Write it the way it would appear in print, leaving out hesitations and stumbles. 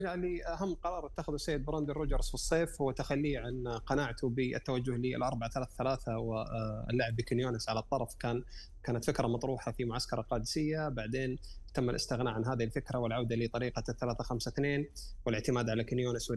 يعني أهم قرار اتخذه السيد براندن روجرز في الصيف هو تخليه عن قناعته بالتوجه لل4-3-3 واللعب بكينيونس على الطرف. كانت فكرة مطروحة في معسكر القادسية، بعدين تم الاستغناء عن هذه الفكرة والعودة لطريقة ال3-5-2 والاعتماد على كينيونس